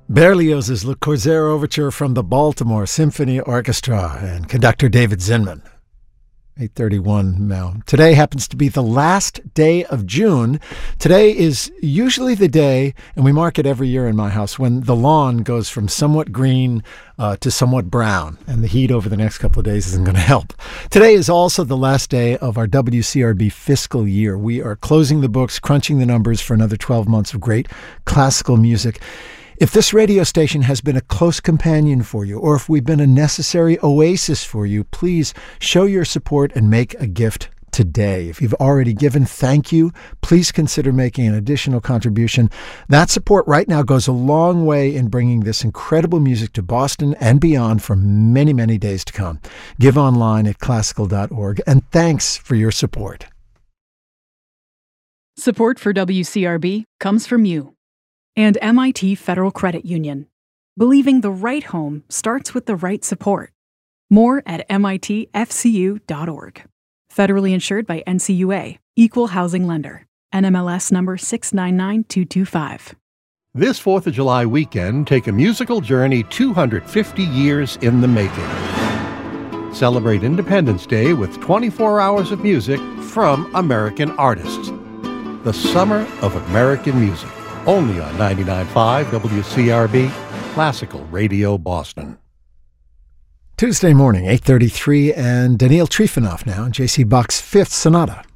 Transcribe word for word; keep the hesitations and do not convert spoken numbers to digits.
Berlioz's Le Corsaire Overture from the Baltimore Symphony Orchestra and conductor David Zinman. eight thirty-one now. Today happens to be the last day of June. Today is usually the day, and we mark it every year in my house, when the lawn goes from somewhat green uh, to somewhat brown, and the heat over the next couple of days isn't going to help. Today is also the last day of our W C R B fiscal year. We are closing the books, crunching the numbers for another twelve months of great classical music. If this radio station has been a close companion for you, or if we've been a necessary oasis for you, please show your support and make a gift today. If you've already given, thank you. Please consider making an additional contribution. That support right now goes a long way in bringing this incredible music to Boston and beyond for many, many days to come. Give online at classical dot org, and thanks for your support. Support for W C R B comes from you and M I T Federal Credit Union. Believing the right home starts with the right support. More at M I T F C U dot org. Federally insured by N C U A, Equal Housing Lender. N M L S number six nine nine two two five. This fourth of July weekend, take a musical journey two hundred fifty years in the making. Celebrate Independence Day with twenty-four hours of music from American artists. The Summer of American Music. Only on ninety-nine point five W C R B, Classical Radio Boston. Tuesday morning, eight thirty-three, and Daniil Trifonov now, J C Bach's Fifth Sonata.